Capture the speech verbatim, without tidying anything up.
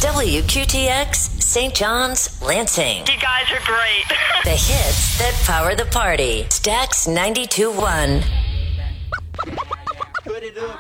W Q T X, Saint John's, Lansing. You guys are great. The hits that power the party. Stax ninety-two point one. Put it up.